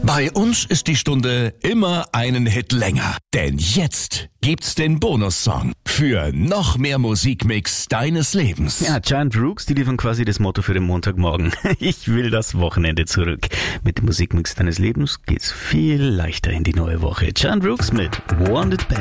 Bei uns ist die Stunde immer einen Hit länger. Denn jetzt gibt's den Bonussong für noch mehr Musikmix deines Lebens. Ja, Giant Rooks, die liefern quasi das Motto für den Montagmorgen. Ich will das Wochenende zurück. Mit dem Musikmix deines Lebens geht's viel leichter in die neue Woche. Giant Rooks mit Want It Back.